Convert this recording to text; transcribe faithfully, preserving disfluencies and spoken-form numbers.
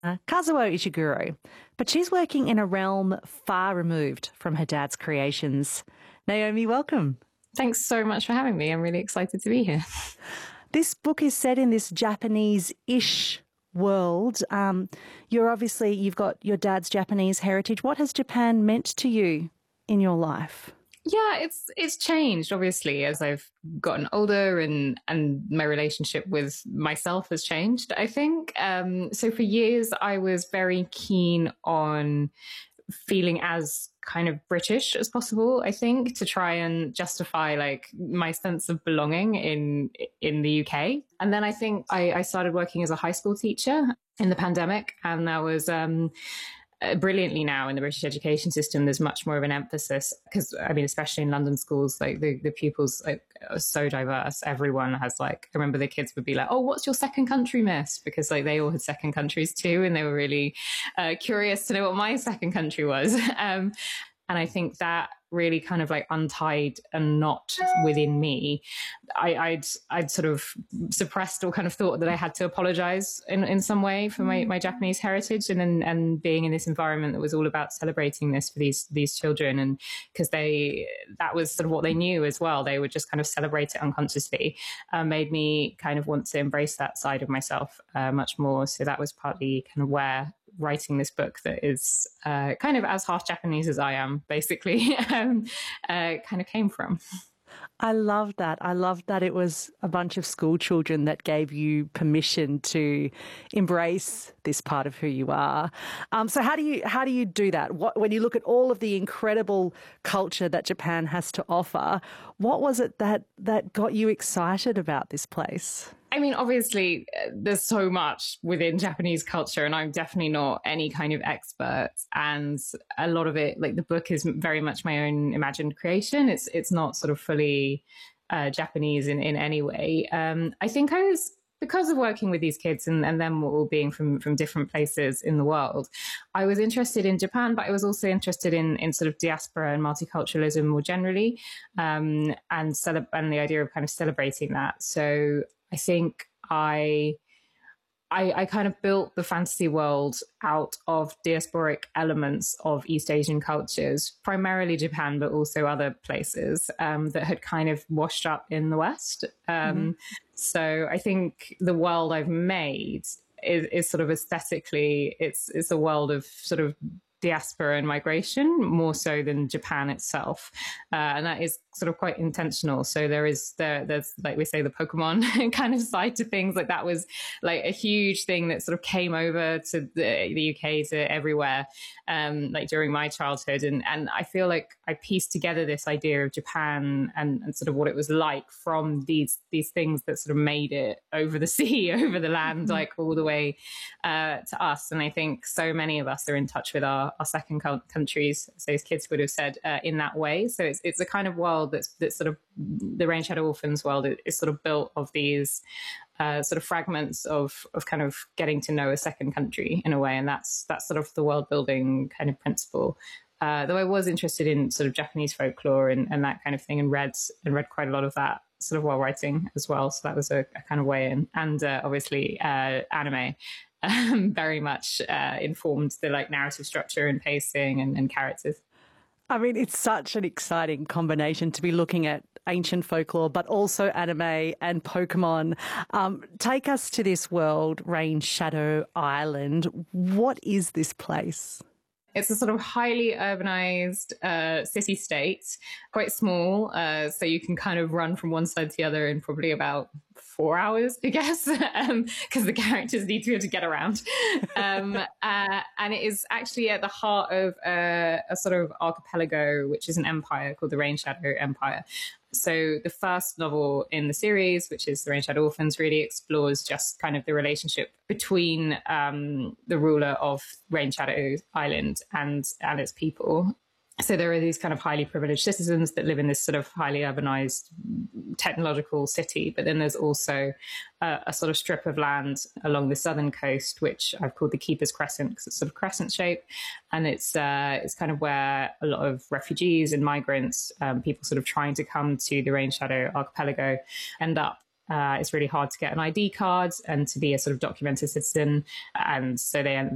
uh, Kazuo Ishiguro, but she's working in a realm far removed from her dad's creations. Naomi, welcome. Thanks so much for having me. I'm really excited to be here. This book is set in this Japanese-ish world. Um, you're obviously, you've got your dad's Japanese heritage. What has Japan meant to you in your life? Yeah, it's it's changed, obviously, as I've gotten older and, and my relationship with myself has changed, I think. Um, so for years, I was very keen on feeling as kind of British as possible, I think, to try and justify like my sense of belonging in in the U K. And then I think I, I started working as a high school teacher in the pandemic, and that was um Uh, brilliantly now in the British education system, there's much more of an emphasis because, I mean, especially in London schools, like the, the pupils like, are so diverse. Everyone has like, I remember the kids would be like, oh, what's your second country, miss? Because like they all had second countries too. And they were really uh, curious to know what my second country was. um, and I think that really kind of like untied a knot within me. I, I'd I'd sort of suppressed or kind of thought that I had to apologize in, in some way for my, my Japanese heritage, and then and being in this environment that was all about celebrating this for these these children, and because they that was sort of what they knew as well. They would just kind of celebrate it unconsciously. Uh, made me kind of want to embrace that side of myself uh, much more. So that was partly kind of where writing this book that is uh, kind of as half Japanese as I am, basically, um, uh, kind of came from. I love that. I love that it was a bunch of school children that gave you permission to embrace this part of who you are. Um, so how do you how do you do that? What, when you look at all of the incredible culture that Japan has to offer, what was it that that got you excited about this place? I mean, obviously, there's so much within Japanese culture, and I'm definitely not any kind of expert. And a lot of it, like the book, is very much my own imagined creation. It's it's not sort of fully uh, Japanese in, in any way. Um, I think I was, because of working with these kids and, and them all being from, from different places in the world, I was interested in Japan, but I was also interested in, in sort of diaspora and multiculturalism more generally, um, and, cele- and the idea of kind of celebrating that. So I think I, I I kind of built the fantasy world out of diasporic elements of East Asian cultures, primarily Japan, but also other places um, that had kind of washed up in the West. Um, mm-hmm. So I think the world I've made is, is sort of aesthetically, it's it's a world of sort of diaspora and migration more so than Japan itself, uh, and that is sort of quite intentional. So there is there there's, like we say, the Pokemon kind of side to things. Like that was like a huge thing that sort of came over to the, the U K, to everywhere, um, like during my childhood, and and I feel like I pieced together this idea of Japan and, and sort of what it was like from these these things that sort of made it over the sea, over the land, mm-hmm. like all the way uh, to us. And I think so many of us are in touch with our our second countries, as those kids would have said, uh, in that way. So it's it's a kind of world that's that's sort of the Rain Shadow Orphans world is sort of built of these uh, sort of fragments of of kind of getting to know a second country in a way, and that's that's sort of the world building kind of principle. Uh, though I was interested in sort of Japanese folklore and, and that kind of thing, and read and read quite a lot of that sort of while writing as well. So that was a, a kind of way in, and uh, obviously uh, anime. Um, very much uh, informed the like narrative structure and pacing and, and characters. I mean, it's such an exciting combination to be looking at ancient folklore, but also anime and Pokemon. Um, take us to this world, Rain Shadow Island. What is this place? It's a sort of highly urbanized uh, city state, quite small, uh, so you can kind of run from one side to the other in probably about four hours, I guess, because um, the characters need to be able to get around. Um, uh, and it is actually at the heart of uh, a sort of archipelago, which is an empire called the Rain Shadow Empire. So the first novel in the series, which is The Rain Shadow Orphans, really explores just kind of the relationship between um, the ruler of Rain Shadow Island and, and its people. So there are these kind of highly privileged citizens that live in this sort of highly urbanized technological city. But then there's also uh, a sort of strip of land along the southern coast, which I've called the Keeper's Crescent because it's sort of crescent shape. And it's uh, it's kind of where a lot of refugees and migrants, um, people sort of trying to come to the Rain Shadow archipelago, end up. Uh, it's really hard to get an I D card and to be a sort of documented citizen. And so they end